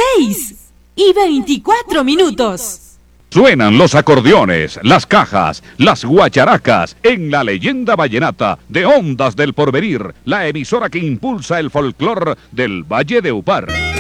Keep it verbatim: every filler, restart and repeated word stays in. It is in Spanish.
seis y veinticuatro minutos. Suenan los acordeones, las cajas, las guacharacas en la leyenda vallenata de Ondas del Porvenir, la emisora que impulsa el folclor del Valle de Upar.